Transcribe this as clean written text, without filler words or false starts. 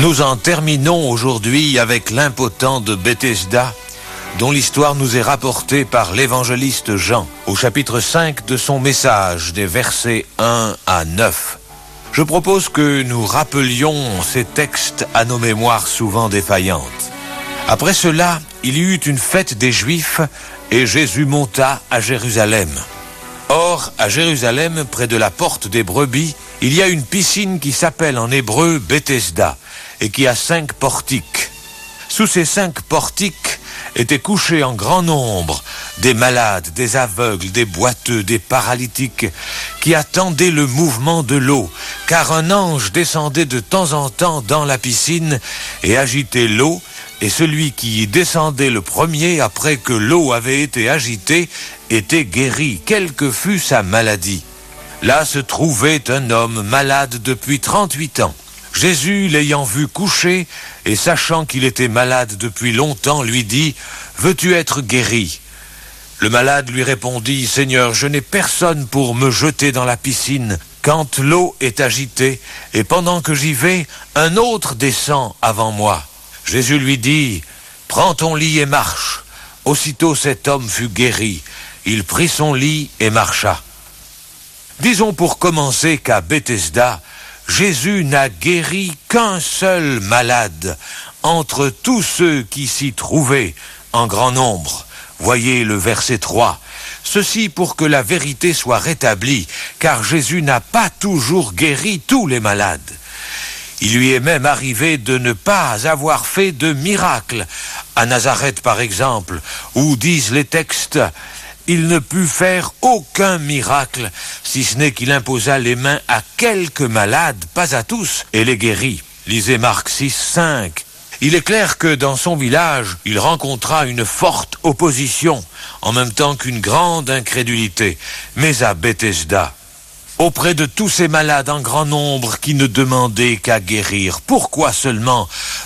Nous en terminons aujourd'hui avec l'impotent de Bethesda, dont l'histoire nous est rapportée par l'évangéliste Jean, au chapitre 5 de son message, des versets 1 à 9. Je propose que nous rappelions ces textes à nos mémoires souvent défaillantes. Après cela, il y eut une fête des Juifs, et Jésus monta à Jérusalem. Or, à Jérusalem, près de la porte des brebis, il y a une piscine qui s'appelle en hébreu Bethesda, et qui a 5 portiques. Sous ces 5 portiques étaient couchés en grand nombre des malades, des aveugles, des boiteux, des paralytiques, qui attendaient le mouvement de l'eau, car un ange descendait de temps en temps dans la piscine et agitait l'eau, et celui qui y descendait le premier, après que l'eau avait été agitée, était guéri, quelle que fût sa maladie. Là se trouvait un homme malade depuis 38 ans. Jésus, l'ayant vu couché, et sachant qu'il était malade depuis longtemps, lui dit « Veux-tu être guéri ?» Le malade lui répondit « Seigneur, je n'ai personne pour me jeter dans la piscine quand l'eau est agitée, et pendant que j'y vais, un autre descend avant moi. » Jésus lui dit « Prends ton lit et marche. » Aussitôt cet homme fut guéri. Il prit son lit et marcha. Disons pour commencer qu'à Bethesda, Jésus n'a guéri qu'un seul malade entre tous ceux qui s'y trouvaient en grand nombre. Voyez le verset 3. Ceci pour que la vérité soit rétablie, car Jésus n'a pas toujours guéri tous les malades. Il lui est même arrivé de ne pas avoir fait de miracle. À Nazareth, par exemple, où disent les textes, il ne put faire aucun miracle, si ce n'est qu'il imposa les mains à quelques malades, pas à tous, et les guérit. Lisez Marc 6, 5. Il est clair que dans son village, il rencontra une forte opposition, en même temps qu'une grande incrédulité. Mais à Bethesda, auprès de tous ces malades en grand nombre qui ne demandaient qu'à guérir, pourquoi seulement